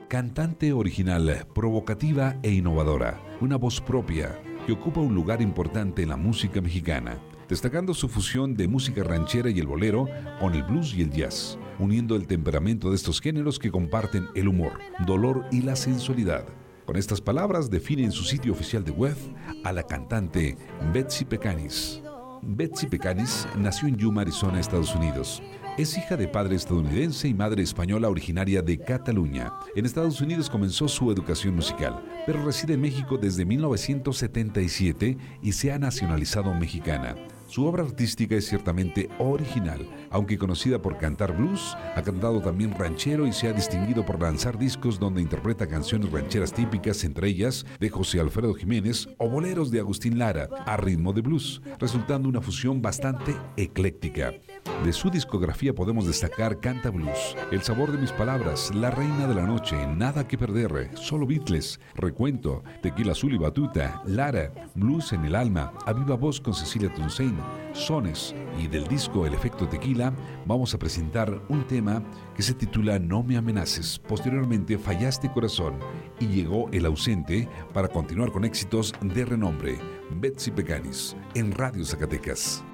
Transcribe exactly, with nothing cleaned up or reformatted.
Cantante original, provocativa e innovadora. Una voz propia que ocupa un lugar importante en la música mexicana, destacando su fusión de música ranchera y el bolero con el blues y el jazz, uniendo el temperamento de estos géneros que comparten el humor, dolor y la sensualidad. Con estas palabras define en su sitio oficial de web a la cantante Betsy Pecanis. Betsy Pecanis nació en Yuma, Arizona, Estados Unidos. Es hija de padre estadounidense y madre española originaria de Cataluña. En Estados Unidos comenzó su educación musical, pero reside en México desde mil novecientos setenta y siete y se ha nacionalizado mexicana. Su obra artística es ciertamente original, aunque conocida por cantar blues, ha cantado también ranchero y se ha distinguido por lanzar discos donde interpreta canciones rancheras típicas, entre ellas de José Alfredo Jiménez o boleros de Agustín Lara, a ritmo de blues, resultando una fusión bastante ecléctica. De su discografía podemos destacar Canta Blues, El sabor de mis palabras, La reina de la noche, Nada que perder, Solo Beatles, Recuento, Tequila azul y batuta, Lara, Blues en el alma, A viva voz con Cecilia Toussaint, Sones, y del disco El efecto tequila vamos a presentar un tema que se titula No me amenaces. Posteriormente Fallaste corazón y llegó El ausente para continuar con éxitos de renombre. Betsy Pecanis en Radio Zacatecas.